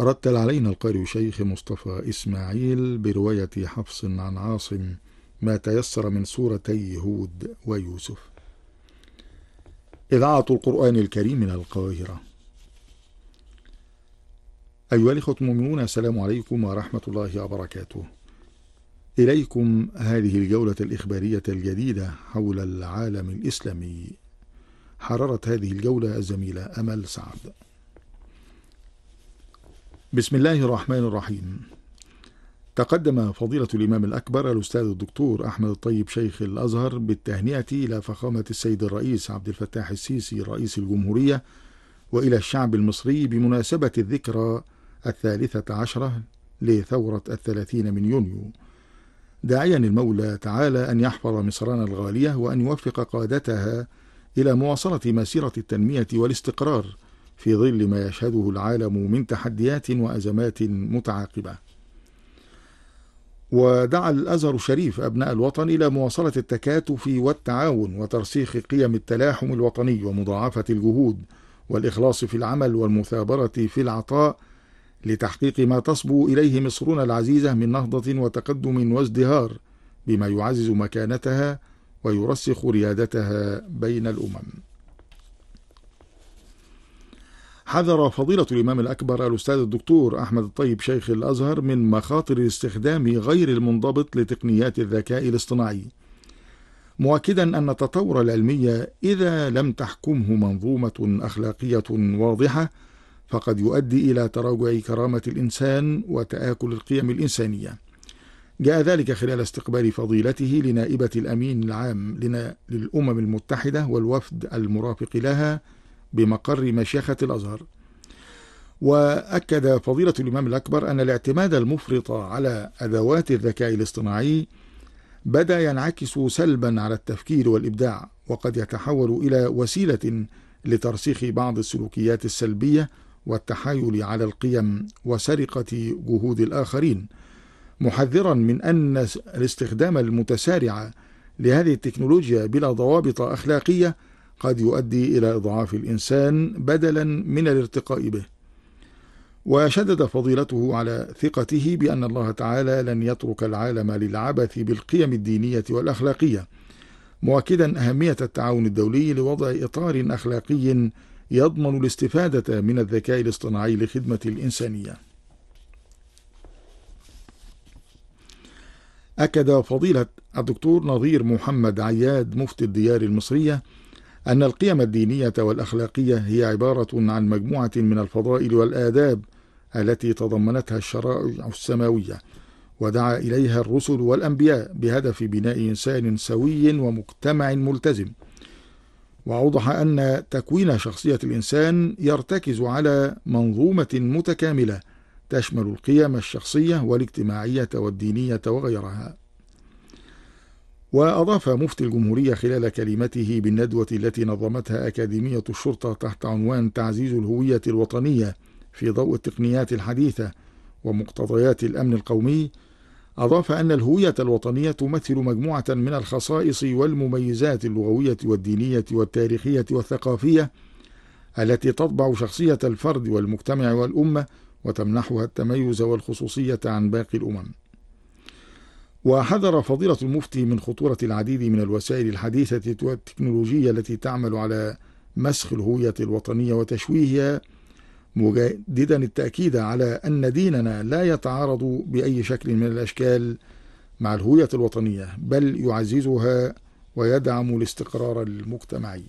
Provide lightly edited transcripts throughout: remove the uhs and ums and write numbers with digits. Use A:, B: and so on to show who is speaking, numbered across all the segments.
A: رتل علينا القارئ شيخ مصطفى إسماعيل برواية حفص عن عاصم ما تيسر من سورتي هود ويوسف. إذاعة القرآن الكريم من القاهرة. أيها الإخوة المؤمنون، السلام عليكم ورحمة الله وبركاته. إليكم هذه الجولة الإخبارية الجديدة حول العالم الإسلامي. حررت هذه الجولة الزميلة أمل سعد. بسم الله الرحمن الرحيم. تقدم فضيلة الإمام الأكبر الأستاذ الدكتور أحمد الطيب شيخ الأزهر بالتهنئة إلى فخامة السيد الرئيس عبد الفتاح السيسي رئيس الجمهورية وإلى الشعب المصري بمناسبة الذكرى 13 لثورة 30 من يونيو، داعيا المولى تعالى أن يحفظ مصرنا الغالية وأن يوفق قادتها إلى مواصلة مسيرة التنمية والاستقرار في ظل ما يشهده العالم من تحديات وأزمات متعاقبة. ودعا الأزهر الشريف أبناء الوطن إلى مواصلة التكاتف والتعاون وترسيخ قيم التلاحم الوطني ومضاعفة الجهود والإخلاص في العمل والمثابرة في العطاء لتحقيق ما تصبو إليه مصرنا العزيزة من نهضة وتقدم وازدهار، بما يعزز مكانتها ويرسخ ريادتها بين الأمم. حذر فضيلة الإمام الأكبر الأستاذ الدكتور أحمد الطيب شيخ الأزهر من مخاطر الاستخدام غير المنضبط لتقنيات الذكاء الاصطناعي، مؤكدا أن التطور العلمي إذا لم تحكمه منظومة أخلاقية واضحة فقد يؤدي إلى تراجع كرامة الإنسان وتآكل القيم الإنسانية. جاء ذلك خلال استقبال فضيلته لنائبة الأمين العام للأمم المتحدة والوفد المرافق لها بمقر مشيخة الأزهر. وأكد فضيلة الإمام الأكبر أن الاعتماد المفرط على أدوات الذكاء الاصطناعي بدأ ينعكس سلبا على التفكير والإبداع، وقد يتحول إلى وسيلة لترسيخ بعض السلوكيات السلبية والتحايل على القيم وسرقة جهود الآخرين، محذرا من أن الاستخدام المتسارع لهذه التكنولوجيا بلا ضوابط أخلاقية قد يؤدي إلى إضعاف الإنسان بدلا من الارتقاء به. وشدد فضيلته على ثقته بأن الله تعالى لن يترك العالم للعبث بالقيم الدينية والأخلاقية، مؤكدا أهمية التعاون الدولي لوضع إطار أخلاقي يضمن الاستفادة من الذكاء الاصطناعي لخدمة الإنسانية. أكد فضيلة الدكتور نظير محمد عياد مفتي الديار المصرية أن القيم الدينية والأخلاقية هي عبارة عن مجموعة من الفضائل والآداب التي تضمنتها الشرائع السماوية، ودعا إليها الرسل والأنبياء بهدف بناء إنسان سوي ومجتمع ملتزم. وأوضح أن تكوين شخصية الإنسان يرتكز على منظومة متكاملة تشمل القيم الشخصية والاجتماعية والدينية وغيرها. وأضاف مفتي الجمهورية خلال كلمته بالندوة التي نظمتها أكاديمية الشرطة تحت عنوان تعزيز الهوية الوطنية في ضوء التقنيات الحديثة ومقتضيات الأمن القومي، أضاف أن الهوية الوطنية تمثل مجموعة من الخصائص والمميزات اللغوية والدينية والتاريخية والثقافية التي تطبع شخصية الفرد والمجتمع والأمة وتمنحها التميز والخصوصية عن باقي الأمم. وحذر فضيلة المفتي من خطورة العديد من الوسائل الحديثة والتكنولوجية التي تعمل على مسخ الهوية الوطنية وتشويهها، مجددا التأكيد على أن ديننا لا يتعارض بأي شكل من الأشكال مع الهوية الوطنية، بل يعززها ويدعم الاستقرار المجتمعي.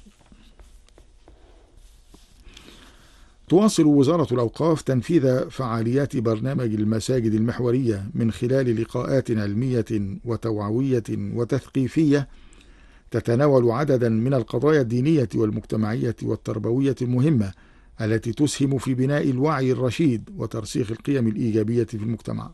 A: تواصل وزارة الأوقاف تنفيذ فعاليات برنامج المساجد المحورية من خلال لقاءات علمية وتوعوية وتثقيفية تتناول عددا من القضايا الدينية والمجتمعية والتربوية المهمة التي تسهم في بناء الوعي الرشيد وترسيخ القيم الإيجابية في المجتمع.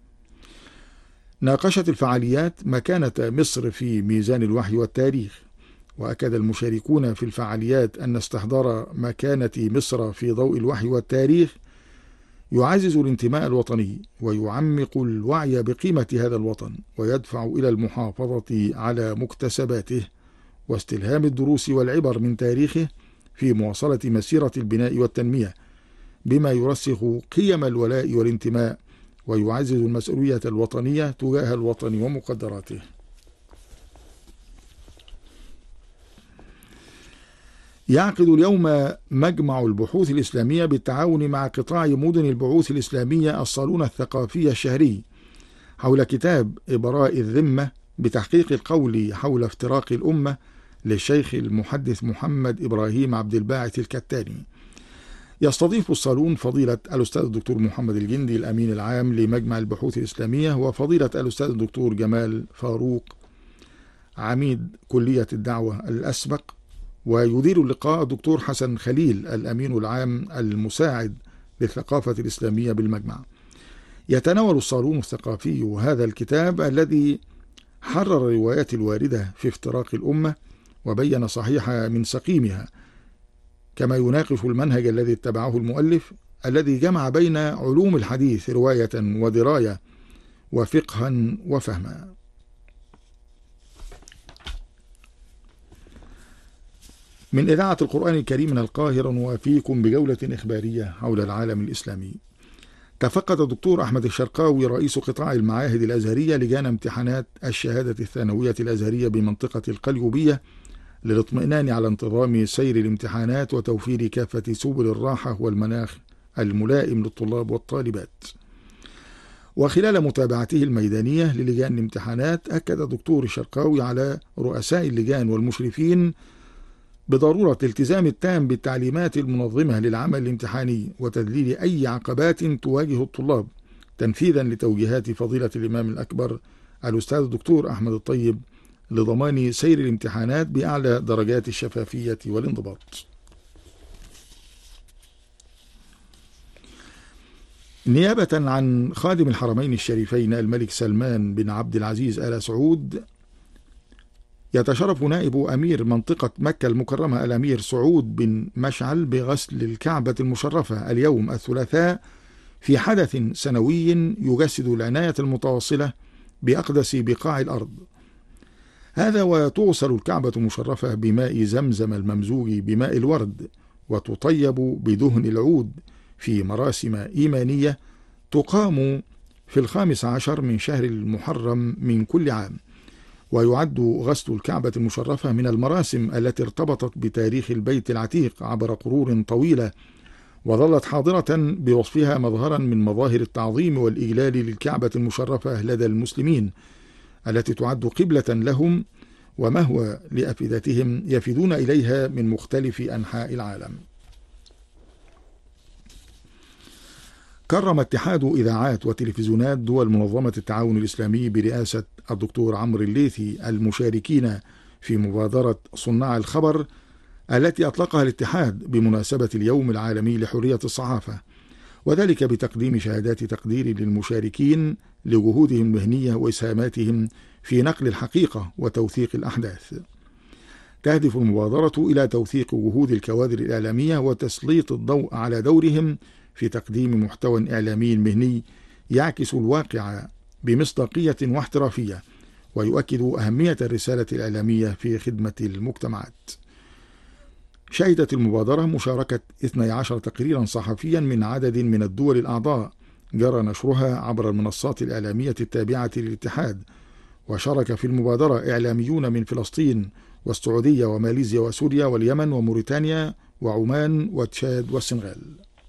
A: ناقشت الفعاليات مكانة مصر في ميزان الوحي والتاريخ، وأكد المشاركون في الفعاليات أن استحضار مكانة مصر في ضوء الوحي والتاريخ يعزز الانتماء الوطني ويعمق الوعي بقيمة هذا الوطن ويدفع إلى المحافظة على مكتسباته واستلهام الدروس والعبر من تاريخه في مواصلة مسيرة البناء والتنمية، بما يرسخ قيم الولاء والانتماء ويعزز المسؤولية الوطنية تجاه الوطن ومقدراته. يعقد اليوم مجمع البحوث الإسلامية بالتعاون مع قطاع مدن البحوث الإسلامية الصالون الثقافي الشهري حول كتاب إبراء الذمة بتحقيق القول حول افتراق الأمة للشيخ المحدث محمد إبراهيم عبد الباعث الكتاني. يستضيف الصالون فضيلة الأستاذ الدكتور محمد الجندي الأمين العام لمجمع البحوث الإسلامية، وفضيلة الأستاذ الدكتور جمال فاروق عميد كلية الدعوة الأسبق، ويدير اللقاء الدكتور حسن خليل الأمين العام المساعد للثقافة الإسلامية بالمجمع. يتناول الصالون الثقافي هذا الكتاب الذي حرر الروايات الواردة في افتراق الأمة وبين صحيحها من سقيمها، كما يناقش المنهج الذي اتبعه المؤلف الذي جمع بين علوم الحديث رواية ودراية وفقها وفهما. من إذاعة القرآن الكريم من القاهرة نوافيكم بجولة إخبارية حول العالم الإسلامي. تفقد الدكتور أحمد الشرقاوي رئيس قطاع المعاهد الأزهرية لجان امتحانات الشهادة الثانوية الأزهرية بمنطقة القليوبية للاطمئنان على انتظام سير الامتحانات وتوفير كافة سبل الراحة والمناخ الملائم للطلاب والطالبات. وخلال متابعته الميدانية للجان الامتحانات أكد الدكتور الشرقاوي على رؤساء اللجان والمشرفين بضرورة الالتزام التام بالتعليمات المنظمة للعمل الامتحاني وتذليل أي عقبات تواجه الطلاب تنفيذا لتوجيهات فضيلة الإمام الأكبر الأستاذ الدكتور أحمد الطيب لضمان سير الامتحانات بأعلى درجات الشفافية والانضباط. نيابة عن خادم الحرمين الشريفين الملك سلمان بن عبد العزيز آل سعود، يتشرف نائب أمير منطقة مكة المكرمة الأمير سعود بن مشعل بغسل الكعبة المشرفة اليوم الثلاثاء في حدث سنوي يجسد العناية المتواصلة بأقدس بقاع الأرض. هذا وتغسل الكعبة المشرفة بماء زمزم الممزوج بماء الورد وتطيب بدهن العود في مراسم إيمانية تقام في 15 من شهر المحرم من كل عام. ويعد غسل الكعبة المشرفة من المراسم التي ارتبطت بتاريخ البيت العتيق عبر قرون طويلة، وظلت حاضرة بوصفها مظهرا من مظاهر التعظيم والإجلال للكعبة المشرفة لدى المسلمين التي تعد قبلة لهم ومهوى لأفئدتهم يفدون إليها من مختلف أنحاء العالم. كرم اتحاد إذاعات وتلفزيونات دول منظمة التعاون الإسلامي برئاسة الدكتور عمرو الليثي المشاركين في مبادرة صناع الخبر التي أطلقها الاتحاد بمناسبة اليوم العالمي لحرية الصحافة، وذلك بتقديم شهادات تقدير للمشاركين لجهودهم المهنية وإسهاماتهم في نقل الحقيقة وتوثيق الأحداث. تهدف المبادرة إلى توثيق جهود الكوادر الإعلامية وتسليط الضوء على دورهم في تقديم محتوى إعلامي مهني يعكس الواقع بمصداقية واحترافية ويؤكد أهمية الرسالة الإعلامية في خدمة المجتمعات. شهدت المبادرة مشاركة 12 تقريرا صحفيا من عدد من الدول الأعضاء جرى نشرها عبر المنصات الإعلامية التابعة للاتحاد، وشارك في المبادرة إعلاميون من فلسطين والسعودية وماليزيا وسوريا واليمن وموريتانيا وعمان وتشاد والسنغال.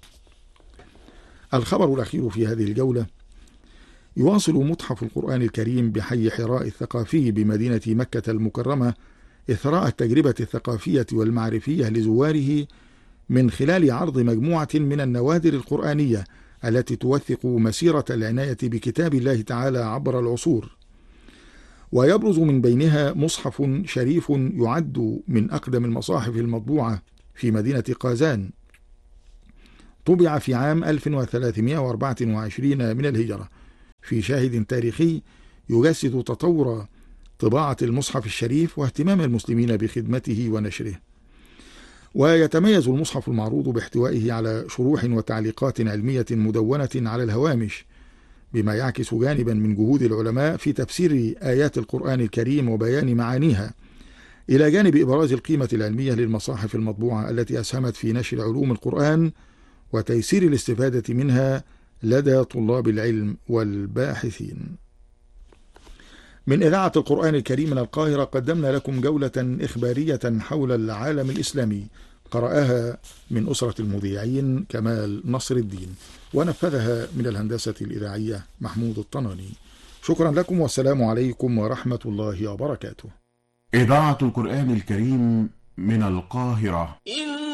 A: الخبر الأخير في هذه الجولة: يواصل متحف القرآن الكريم بحي حراء الثقافي بمدينة مكة المكرمة إثراء التجربة الثقافية والمعرفية لزواره من خلال عرض مجموعة من النوادر القرآنية التي توثق مسيرة العناية بكتاب الله تعالى عبر العصور. ويبرز من بينها مصحف شريف يعد من أقدم المصاحف المطبوعة في مدينة قازان، طبع في عام 1324 من الهجرة، في شاهد تاريخي يجسد تطور طباعة المصحف الشريف واهتمام المسلمين بخدمته ونشره. ويتميز المصحف المعروض باحتوائه على شروح وتعليقات علمية مدونة على الهوامش، بما يعكس جانبا من جهود العلماء في تفسير آيات القرآن الكريم وبيان معانيها، إلى جانب إبراز القيمة العلمية للمصاحف المطبوعة التي أسهمت في نشر علوم القرآن وتيسير الاستفادة منها لدى طلاب العلم والباحثين. من إذاعة القرآن الكريم من القاهرة قدمنا لكم جولة إخبارية حول العالم الإسلامي، قرأها من أسرة المذيعين كمال نصر الدين، ونفذها من الهندسة الإذاعية محمود الطناني. شكرا لكم والسلام عليكم ورحمة الله وبركاته.
B: إذاعة القرآن الكريم من القاهرة.